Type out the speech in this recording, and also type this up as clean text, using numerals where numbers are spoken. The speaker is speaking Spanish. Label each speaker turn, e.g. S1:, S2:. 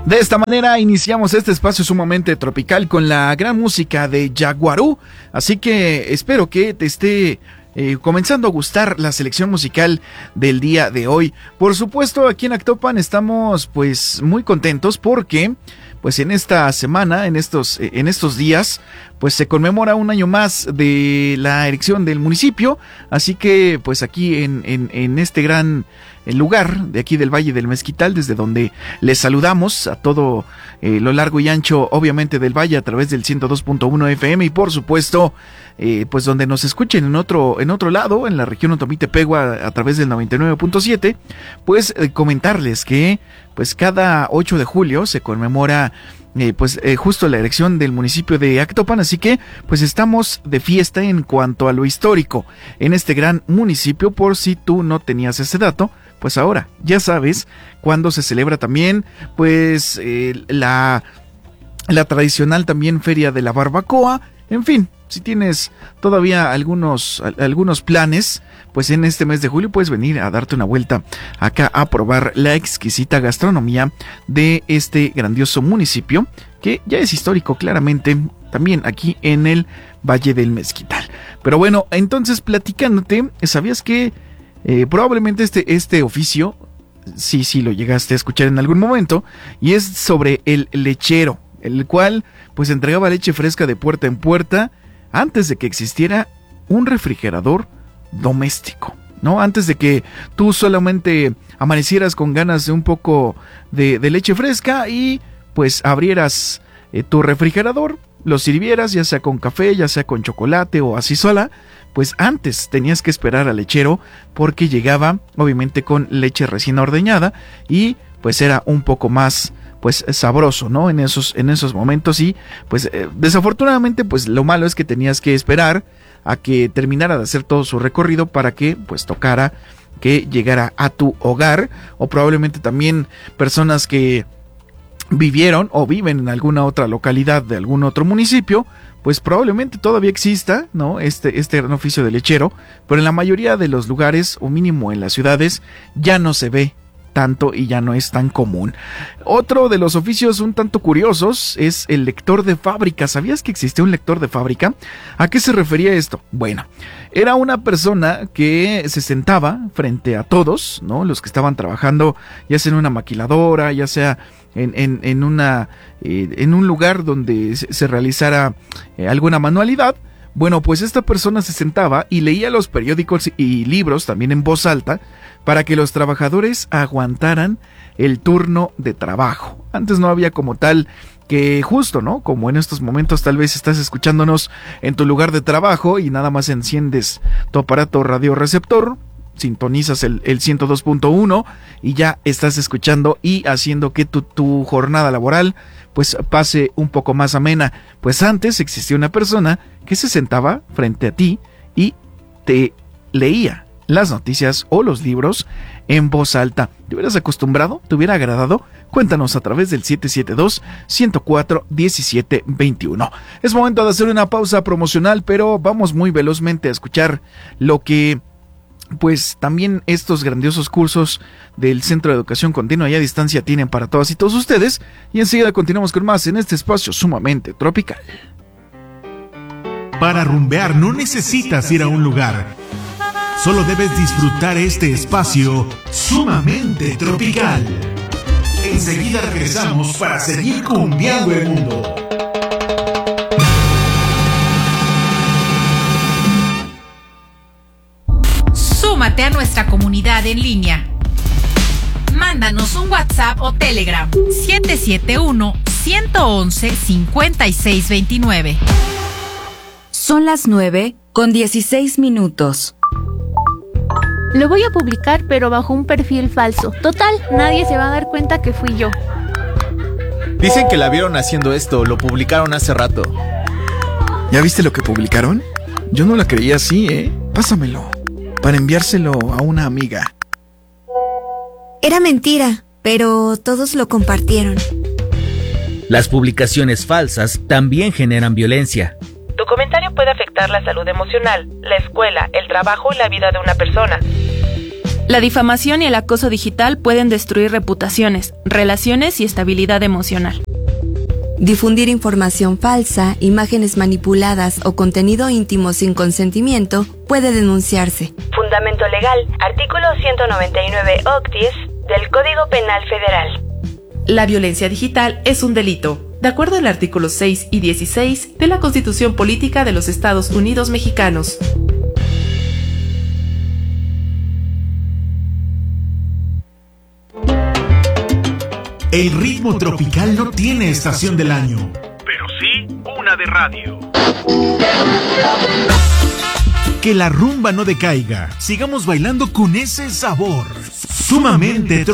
S1: De esta manera iniciamos este espacio sumamente tropical con la gran música de Yaguarú, así que espero que te esté comenzando a gustar la selección musical del día de hoy. Por supuesto, aquí en Actopan estamos pues muy contentos porque pues en esta semana, en estos días, pues se conmemora un año más de la erección del municipio, así que pues aquí en este gran lugar de aquí del Valle del Mezquital, desde donde les saludamos a todo lo largo y ancho, obviamente, del Valle a través del 102.1 FM y por supuesto pues donde nos escuchen en otro lado, en la región Otomí-Tepehua a través del 99.7, pues comentarles que pues cada 8 de julio se conmemora justo la elección del municipio de Actopan, así que pues estamos de fiesta en cuanto a lo histórico en este gran municipio. Por si tú no tenías ese dato, pues ahora ya sabes cuándo se celebra también pues la tradicional también Feria de la Barbacoa. En fin, si tienes todavía algunos planes, pues en este mes de julio puedes venir a darte una vuelta acá a probar la exquisita gastronomía de este grandioso municipio, que ya es histórico claramente, también aquí en el Valle del Mezquital. Pero bueno, entonces platicándote, ¿sabías que probablemente este oficio, sí lo llegaste a escuchar en algún momento, y es sobre el lechero, el cual pues entregaba leche fresca de puerta en puerta antes de que existiera un refrigerador doméstico, ¿no? Antes de que tú solamente amanecieras con ganas de un poco de leche fresca y pues abrieras tu refrigerador, lo sirvieras ya sea con café, ya sea con chocolate o así sola, pues antes tenías que esperar al lechero porque llegaba obviamente con leche recién ordeñada y pues era un poco más pues sabroso, ¿no? En esos momentos. Y pues desafortunadamente pues lo malo es que tenías que esperar a que terminara de hacer todo su recorrido para que pues tocara que llegara a tu hogar, o probablemente también personas que vivieron o viven en alguna otra localidad de algún otro municipio, pues probablemente todavía exista, ¿no? Este gran oficio de lechero, pero en la mayoría de los lugares, o mínimo en las ciudades, ya no se ve tanto y ya no es tan común. Otro de los oficios un tanto curiosos es el lector de fábrica. ¿Sabías que existía un lector de fábrica? ¿A qué se refería esto? Bueno, era una persona que se sentaba frente a todos, ¿no? Los que estaban trabajando, ya sea en una maquiladora, ya sea en un lugar donde se realizara alguna manualidad. Bueno, pues esta persona se sentaba y leía los periódicos y libros también en voz alta para que los trabajadores aguantaran el turno de trabajo. Antes no había como tal que justo, ¿no? Como en estos momentos tal vez estás escuchándonos en tu lugar de trabajo y nada más enciendes tu aparato radioreceptor, sintonizas el 102.1 y ya estás escuchando y haciendo que tu jornada laboral pues pase un poco más amena. Pues antes existía una persona que se sentaba frente a ti y te leía las noticias o los libros en voz alta. ¿Te hubieras acostumbrado? ¿Te hubiera agradado? Cuéntanos a través del 772-104-1721. Es momento de hacer una pausa promocional, pero vamos muy velozmente a escuchar lo que pues también estos grandiosos cursos del Centro de Educación Continua y a Distancia tienen para todas y todos ustedes, y enseguida continuamos con más en este espacio sumamente tropical.
S2: Para rumbear no necesitas ir a un lugar, solo debes disfrutar este espacio sumamente tropical. Enseguida regresamos para seguir cumbiando el mundo.
S3: Súmate a nuestra comunidad en línea. Mándanos un WhatsApp o Telegram 771-111-5629.
S4: Son las 9:16.
S5: Lo voy a publicar, pero bajo un perfil falso. Total, nadie se va a dar cuenta que fui yo.
S6: Dicen que la vieron haciendo esto, lo publicaron hace rato.
S1: ¿Ya viste lo que publicaron? Yo no la creía así, ¿eh? Pásamelo para enviárselo a una amiga.
S7: Era mentira, pero todos lo compartieron.
S8: Las publicaciones falsas también generan violencia.
S9: Tu comentario puede afectar la salud emocional, la escuela, el trabajo y la vida de una persona. La difamación y el acoso digital pueden destruir reputaciones, relaciones y estabilidad emocional.
S10: Difundir información falsa, imágenes manipuladas o contenido íntimo sin consentimiento puede denunciarse.
S11: Fundamento legal, artículo 199 octies del Código Penal Federal.
S12: La violencia digital es un delito, de acuerdo al artículo 6 y 16 de la Constitución Política de los Estados Unidos Mexicanos.
S2: El ritmo tropical no tiene estación del año,
S13: pero sí una de radio.
S2: Que la rumba no decaiga. Sigamos bailando con ese sabor. Sumamente tropical.